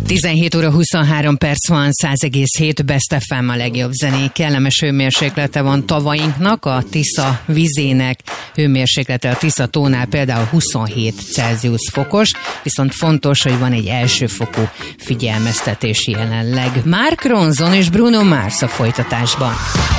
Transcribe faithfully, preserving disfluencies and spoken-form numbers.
tizenhét óra huszonhárom perc van, száz egész hét Best ef em a legjobb zenék. Kellemes hőmérséklete van tavainknak, a Tisza vizének hőmérséklete a Tisza tónál például huszonhét Celsius fokos, viszont fontos, hogy van egy elsőfokú figyelmeztetés jelenleg. Mark Ronson és Bruno Mars a folytatásban.